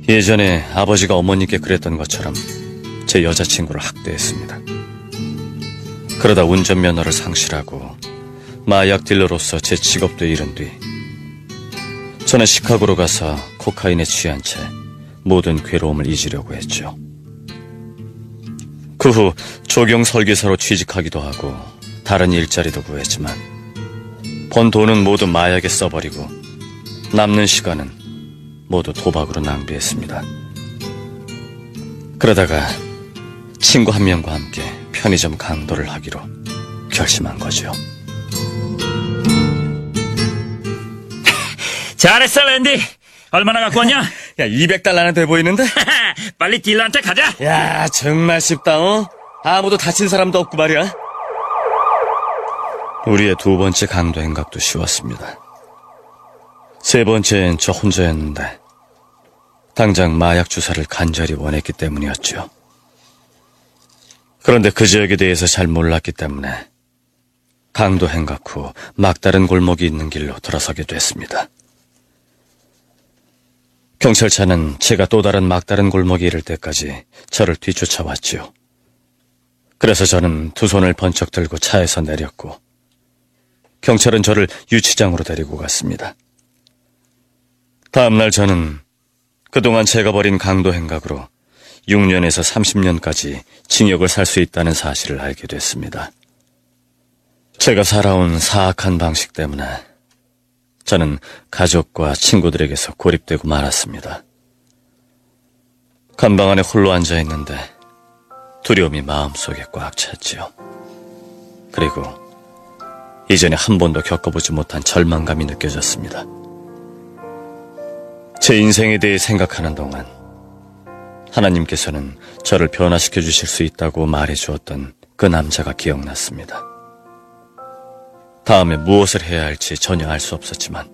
예전에 아버지가 어머니께 그랬던 것처럼 제 여자친구를 학대했습니다. 그러다 운전면허를 상실하고 마약 딜러로서 제 직업도 잃은 뒤 저는 시카고로 가서 코카인에 취한 채 모든 괴로움을 잊으려고 했죠. 그 후 조경 설계사로 취직하기도 하고 다른 일자리도 구했지만 번 돈은 모두 마약에 써버리고 남는 시간은 모두 도박으로 낭비했습니다. 그러다가 친구 한 명과 함께 편의점 강도를 하기로 결심한 거죠. 잘했어, 랜디. 얼마나 갖고 왔냐? 야, 200달러나 돼 보이는데? 빨리 딜러한테 가자. 야, 정말 쉽다, 어? 아무도 다친 사람도 없고 말이야. 우리의 두 번째 강도 행각도 쉬웠습니다. 세 번째엔 저 혼자였는데 당장 마약 주사를 간절히 원했기 때문이었죠. 그런데 그 지역에 대해서 잘 몰랐기 때문에 강도 행각 후 막다른 골목이 있는 길로 들어서게 됐습니다. 경찰차는 제가 또 다른 막다른 골목에 이를 때까지 저를 뒤쫓아왔지요. 그래서 저는 두 손을 번쩍 들고 차에서 내렸고 경찰은 저를 유치장으로 데리고 갔습니다. 다음날 저는 그동안 제가 벌인 강도 행각으로 6년에서 30년까지 징역을 살 수 있다는 사실을 알게 됐습니다. 제가 살아온 사악한 방식 때문에 저는 가족과 친구들에게서 고립되고 말았습니다. 감방 안에 홀로 앉아있는데 두려움이 마음속에 꽉 찼지요. 그리고 이전에 한 번도 겪어보지 못한 절망감이 느껴졌습니다. 제 인생에 대해 생각하는 동안 하나님께서는 저를 변화시켜 주실 수 있다고 말해주었던 그 남자가 기억났습니다. 다음에 무엇을 해야 할지 전혀 알 수 없었지만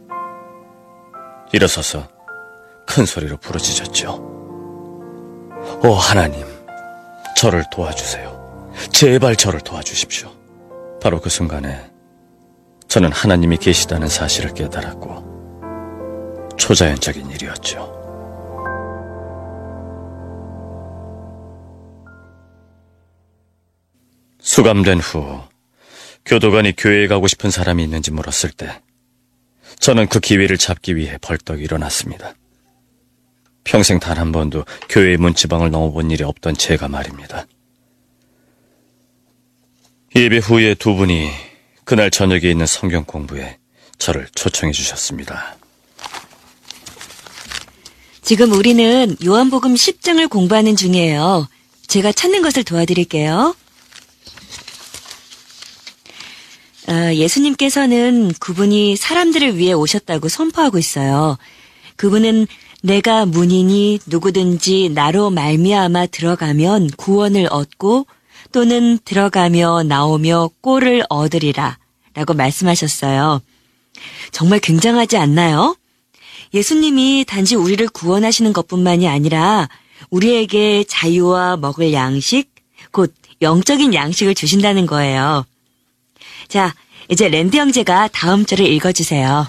일어서서 큰 소리로 부르짖었죠. 오 하나님, 저를 도와주세요. 제발 저를 도와주십시오. 바로 그 순간에 저는 하나님이 계시다는 사실을 깨달았고 초자연적인 일이었죠. 수감된 후 교도관이 교회에 가고 싶은 사람이 있는지 물었을 때 저는 그 기회를 잡기 위해 벌떡 일어났습니다. 평생 단 한 번도 교회의 문지방을 넘어본 일이 없던 제가 말입니다. 예배 후에 두 분이 그날 저녁에 있는 성경 공부에 저를 초청해 주셨습니다. 지금 우리는 요한복음 10장을 공부하는 중이에요. 제가 찾는 것을 도와드릴게요. 예수님께서는 그분이 사람들을 위해 오셨다고 선포하고 있어요. 그분은 내가 문이니 누구든지 나로 말미암아 들어가면 구원을 얻고 또는 들어가며 나오며 꼴을 얻으리라 라고 말씀하셨어요. 정말 굉장하지 않나요? 예수님이 단지 우리를 구원하시는 것뿐만이 아니라 우리에게 자유와 먹을 양식, 곧 영적인 양식을 주신다는 거예요. 자, 이제 랜드 형제가 다음 절을 읽어주세요.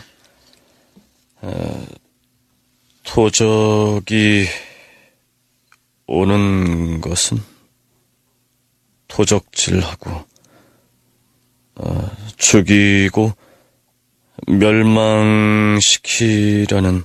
도적이 오는 것은 도적질하고 죽이고 멸망시키려는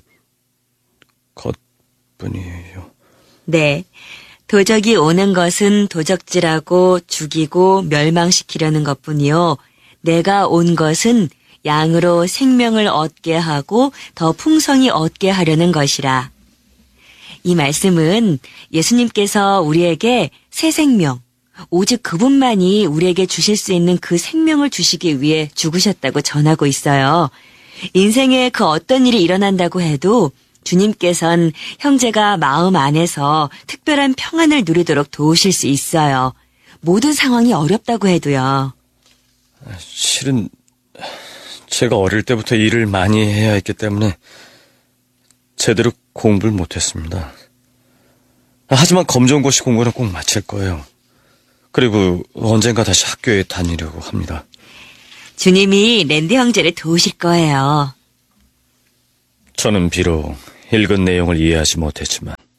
것뿐이에요. 네, 도적이 오는 것은 도적질하고 죽이고 멸망시키려는 것뿐이요. 내가 온 것은 양으로 생명을 얻게 하고 더 풍성히 얻게 하려는 것이라. 이 말씀은 예수님께서 우리에게 새 생명, 오직 그분만이 우리에게 주실 수 있는 그 생명을 주시기 위해 죽으셨다고 전하고 있어요. 인생에 그 어떤 일이 일어난다고 해도 주님께선 형제가 마음 안에서 특별한 평안을 누리도록 도우실 수 있어요. 모든 상황이 어렵다고 해도요. 실은 제가 어릴 때부터 일을 많이 해야 했기 때문에 제대로 공부를 못했습니다. 하지만 검정고시 공부는 꼭 마칠 거예요. 그리고 언젠가 다시 학교에 다니려고 합니다. 주님이 랜드 형제를 도우실 거예요. 저는 비록 읽은 내용을 이해하지 못했지만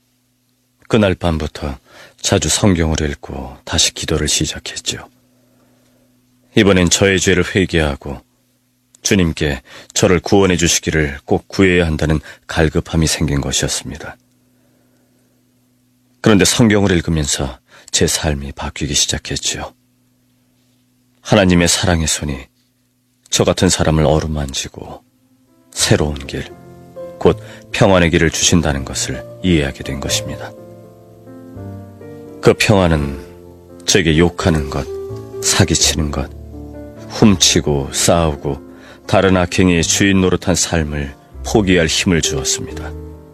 그날 밤부터 자주 성경을 읽고 다시 기도를 시작했죠. 이번엔 저의 죄를 회개하고 주님께 저를 구원해 주시기를 꼭 구해야 한다는 갈급함이 생긴 것이었습니다. 그런데 성경을 읽으면서 제 삶이 바뀌기 시작했지요. 하나님의 사랑의 손이 저 같은 사람을 어루만지고 새로운 길, 곧 평안의 길을 주신다는 것을 이해하게 된 것입니다. 그 평안은 제게 욕하는 것, 사기치는 것, 훔치고 싸우고 다른 악행의 주인 노릇한 삶을 포기할 힘을 주었습니다.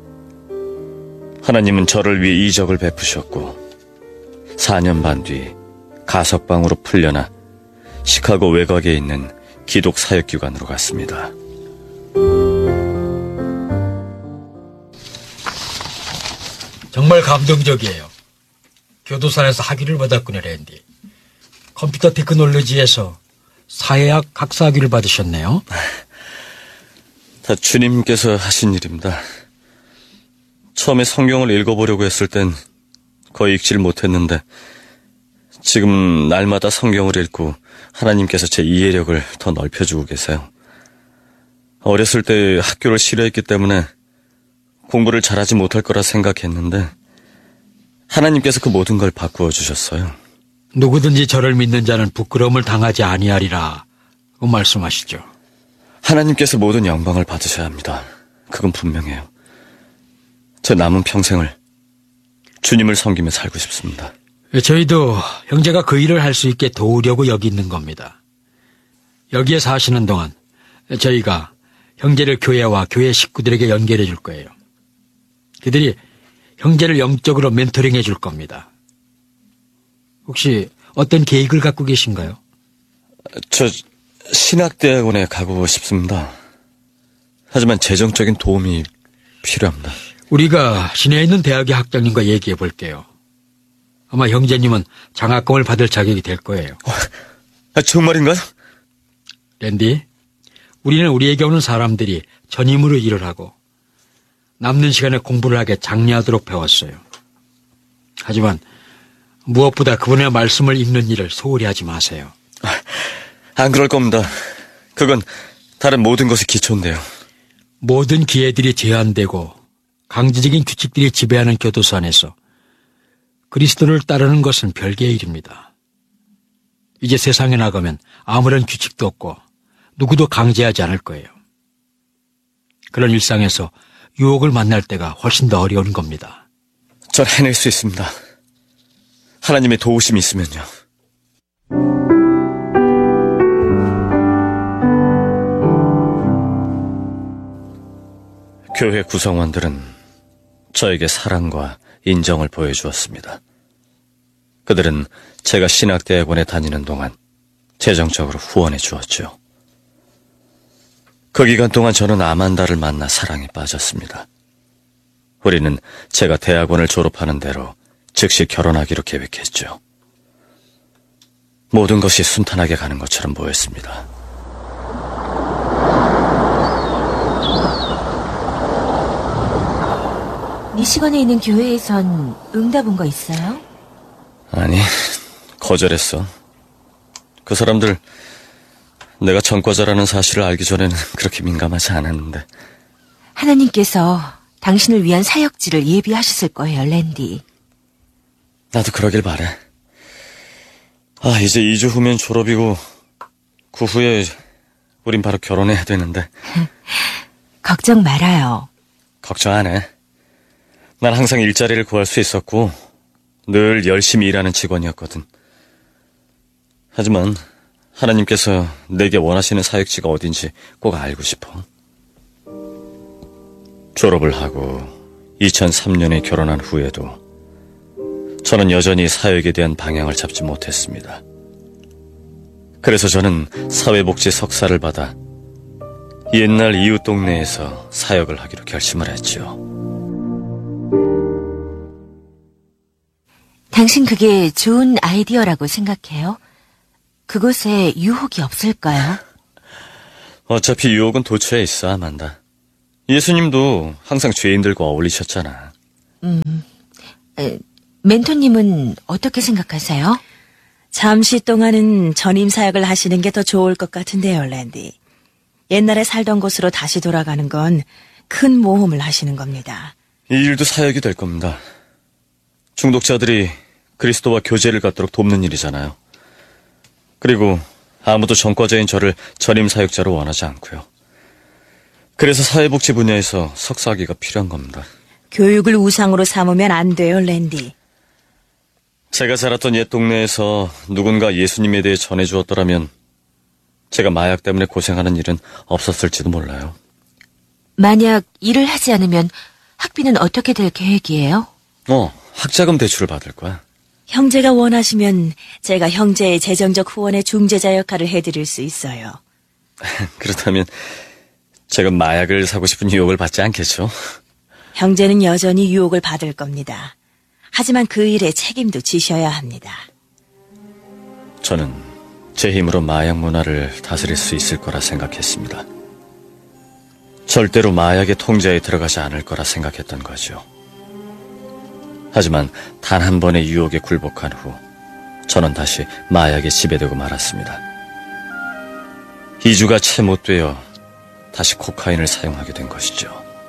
하나님은 저를 위해 이적을 베푸셨고 4년 반 뒤 가석방으로 풀려나 시카고 외곽에 있는 기독 사역기관으로 갔습니다. 정말 감동적이에요. 교도소에서 학위를 받았군요, 랜디. 컴퓨터 테크놀로지에서 사회학 학사학위를 받으셨네요. 다 주님께서 하신 일입니다. 처음에 성경을 읽어보려고 했을 땐 거의 읽지를 못했는데 지금은 날마다 성경을 읽고 하나님께서 제 이해력을 더 넓혀주고 계세요. 어렸을 때 학교를 싫어했기 때문에 공부를 잘하지 못할 거라 생각했는데 하나님께서 그 모든 걸 바꾸어 주셨어요. 누구든지 저를 믿는 자는 부끄러움을 당하지 아니하리라 그 말씀하시죠. 하나님께서 모든 영광을 받으셔야 합니다. 그건 분명해요. 제 남은 평생을 주님을 섬기며 살고 싶습니다. 저희도 형제가 그 일을 할 수 있게 도우려고 여기 있는 겁니다. 여기에 사시는 동안 저희가 형제를 교회와 교회 식구들에게 연결해 줄 거예요. 그들이 형제를 영적으로 멘토링해 줄 겁니다. 혹시 어떤 계획을 갖고 계신가요? 저 신학대학원에 가고 싶습니다. 하지만 재정적인 도움이 필요합니다. 우리가 시내에 있는 대학의 학장님과 얘기해 볼게요. 아마 형제님은 장학금을 받을 자격이 될 거예요. 정말인가요? 랜디, 우리는 우리에게 오는 사람들이 전임으로 일을 하고 남는 시간에 공부를 하게 장려하도록 배웠어요. 하지만 무엇보다 그분의 말씀을 읽는 일을 소홀히 하지 마세요. 안 그럴 겁니다. 그건 다른 모든 것의 기초인데요. 모든 기회들이 제한되고 강제적인 규칙들이 지배하는 교도소 안에서 그리스도를 따르는 것은 별개의 일입니다. 이제 세상에 나가면 아무런 규칙도 없고 누구도 강제하지 않을 거예요. 그런 일상에서 유혹을 만날 때가 훨씬 더 어려운 겁니다. 전 해낼 수 있습니다. 하나님의 도우심이 있으면요. 교회 구성원들은 저에게 사랑과 인정을 보여주었습니다. 그들은 제가 신학대학원에 다니는 동안 재정적으로 후원해 주었죠. 그 기간 동안 저는 아만다를 만나 사랑에 빠졌습니다. 우리는 제가 대학원을 졸업하는 대로 즉시 결혼하기로 계획했죠. 모든 것이 순탄하게 가는 것처럼 보였습니다. 미시건에 있는 교회에선 응답 온 거 있어요? 아니, 거절했어. 그 사람들 내가 전과자라는 사실을 알기 전에는 그렇게 민감하지 않았는데. 하나님께서 당신을 위한 사역지를 예비하셨을 거예요, 랜디. 나도 그러길 바래. 이제 2주 후면 졸업이고 그 후에 우린 바로 결혼해야 되는데. 걱정 말아요. 걱정 안 해. 난 항상 일자리를 구할 수 있었고 늘 열심히 일하는 직원이었거든. 하지만 하나님께서 내게 원하시는 사역지가 어딘지 꼭 알고 싶어. 졸업을 하고 2003년에 결혼한 후에도 저는 여전히 사역에 대한 방향을 잡지 못했습니다. 그래서 저는 사회복지 석사를 받아 옛날 이웃 동네에서 사역을 하기로 결심을 했죠. 당신 그게 좋은 아이디어라고 생각해요? 그곳에 유혹이 없을까요? 어차피 유혹은 도처에 있어, 아만다. 예수님도 항상 죄인들과 어울리셨잖아. 멘토님은 어떻게 생각하세요? 잠시 동안은 전임 사역을 하시는 게 더 좋을 것 같은데요, 랜디. 옛날에 살던 곳으로 다시 돌아가는 건 큰 모험을 하시는 겁니다. 이 일도 사역이 될 겁니다. 중독자들이 그리스도와 교제를 갖도록 돕는 일이잖아요. 그리고 아무도 전과자인 저를 전임 사역자로 원하지 않고요. 그래서 사회복지 분야에서 석사학위가 필요한 겁니다. 교육을 우상으로 삼으면 안 돼요, 랜디. 제가 자랐던 옛 동네에서 누군가 예수님에 대해 전해주었더라면 제가 마약 때문에 고생하는 일은 없었을지도 몰라요. 만약 일을 하지 않으면 학비는 어떻게 될 계획이에요? 학자금 대출을 받을 거야. 형제가 원하시면 제가 형제의 재정적 후원의 중재자 역할을 해드릴 수 있어요. 그렇다면 제가 마약을 사고 싶은 유혹을 받지 않겠죠? 형제는 여전히 유혹을 받을 겁니다. 하지만 그 일에 책임도 지셔야 합니다. 저는 제 힘으로 마약 문화를 다스릴 수 있을 거라 생각했습니다. 절대로 마약의 통제에 들어가지 않을 거라 생각했던 거죠. 하지만 단 한 번의 유혹에 굴복한 후 저는 다시 마약에 지배되고 말았습니다. 2주가 채 못 되어 다시 코카인을 사용하게 된 것이죠.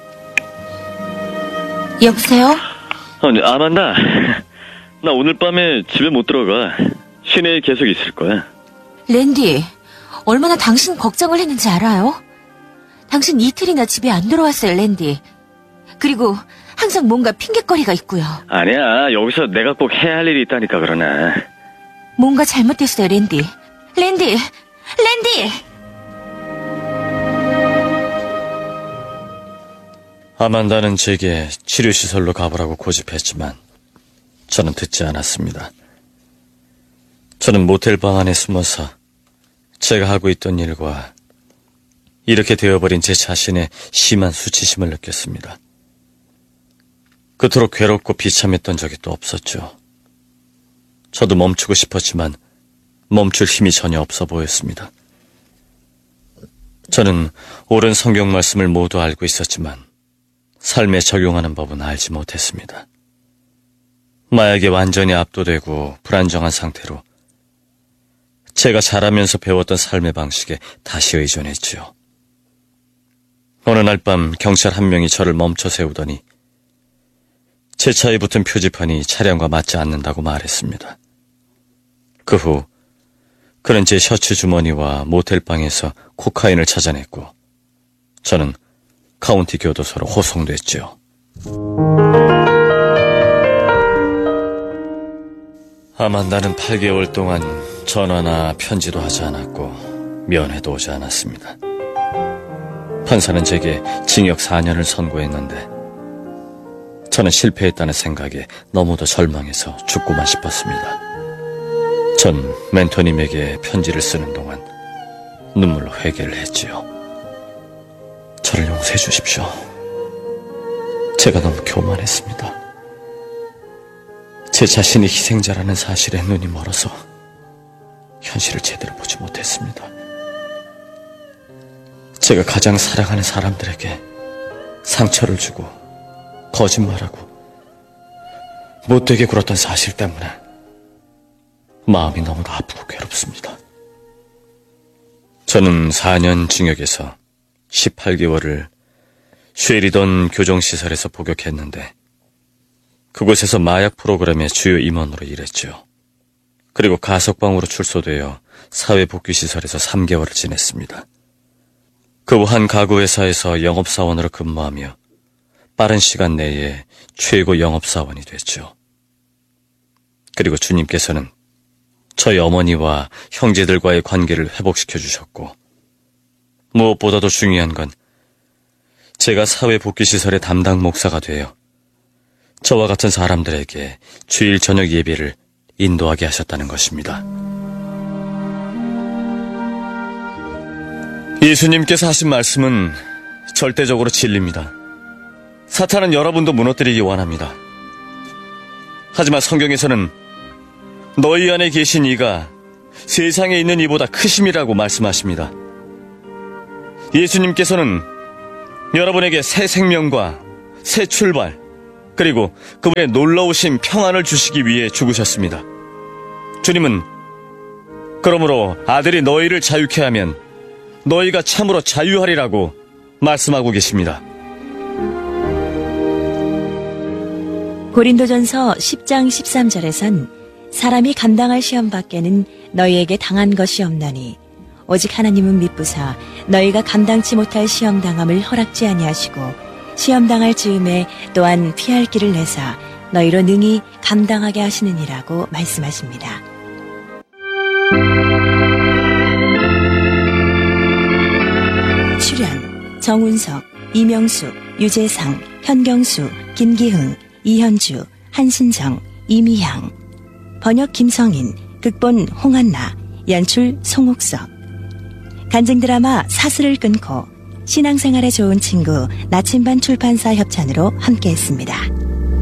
여보세요? 아만다. 나 오늘 밤에 집에 못 들어가. 시내에 계속 있을 거야. 랜디, 얼마나 당신 걱정을 했는지 알아요? 당신 이틀이나 집에 안 들어왔어요, 랜디. 그리고 항상 뭔가 핑곗거리가 있고요. 아니야, 여기서 내가 꼭 해야 할 일이 있다니까 그러나. 뭔가 잘못됐어요, 랜디. 랜디! 아만다는 제게 치료시설로 가보라고 고집했지만 저는 듣지 않았습니다. 저는 모텔 방 안에 숨어서 제가 하고 있던 일과 이렇게 되어버린 제 자신의 심한 수치심을 느꼈습니다. 그토록 괴롭고 비참했던 적이 또 없었죠. 저도 멈추고 싶었지만 멈출 힘이 전혀 없어 보였습니다. 저는 옳은 성경 말씀을 모두 알고 있었지만 삶에 적용하는 법은 알지 못했습니다. 마약에 완전히 압도되고 불안정한 상태로 제가 자라면서 배웠던 삶의 방식에 다시 의존했지요. 어느 날 밤 경찰 한 명이 저를 멈춰 세우더니 제 차에 붙은 표지판이 차량과 맞지 않는다고 말했습니다. 그 후 그는 제 셔츠 주머니와 모텔방에서 코카인을 찾아냈고 저는 카운티 교도소로 호송됐죠. 아만다는 8개월 동안 전화나 편지도 하지 않았고 면회도 오지 않았습니다. 판사는 제게 징역 4년을 선고했는데 저는 실패했다는 생각에 너무도 절망해서 죽고만 싶었습니다. 전 멘토님에게 편지를 쓰는 동안 눈물로 회개를 했지요. 저를 용서해 주십시오. 제가 너무 교만했습니다. 제 자신이 희생자라는 사실에 눈이 멀어서 현실을 제대로 보지 못했습니다. 제가 가장 사랑하는 사람들에게 상처를 주고 거짓말하고 못되게 굴었던 사실 때문에 마음이 너무도 아프고 괴롭습니다. 저는 4년 징역에서 18개월을 쉐리던 교정시설에서 복역했는데 그곳에서 마약 프로그램의 주요 임원으로 일했죠. 그리고 가석방으로 출소되어 사회복귀시설에서 3개월을 지냈습니다. 그 후 한 가구회사에서 영업사원으로 근무하며 빠른 시간 내에 최고 영업사원이 됐죠. 그리고 주님께서는 저희 어머니와 형제들과의 관계를 회복시켜 주셨고 무엇보다도 중요한 건 제가 사회복귀시설의 담당 목사가 되어 저와 같은 사람들에게 주일 저녁 예배를 인도하게 하셨다는 것입니다. 예수님께서 하신 말씀은 절대적으로 진리입니다. 사탄은 여러분도 무너뜨리기 원합니다. 하지만 성경에서는 너희 안에 계신 이가 세상에 있는 이보다 크심이라고 말씀하십니다. 예수님께서는 여러분에게 새 생명과 새 출발, 그리고 그분의 놀라우신 평안을 주시기 위해 죽으셨습니다. 주님은 그러므로 아들이 너희를 자유케 하면 너희가 참으로 자유하리라고 말씀하고 계십니다. 고린도전서 10장 13절에선 사람이 감당할 시험 밖에는 너희에게 당한 것이 없나니 오직 하나님은 미쁘사 너희가 감당치 못할 시험 당함을 허락지 아니하시고 시험 당할 즈음에 또한 피할 길을 내사 너희로 능히 감당하게 하시느니라고 말씀하십니다. 출연 정운석, 이명숙, 유재상, 현경수, 김기흥, 이현주, 한신정, 이미향. 번역 김성인, 극본 홍한나, 연출 송옥석. 간증 드라마 사슬을 끊고 신앙생활에 좋은 친구 나침반 출판사 협찬으로 함께했습니다.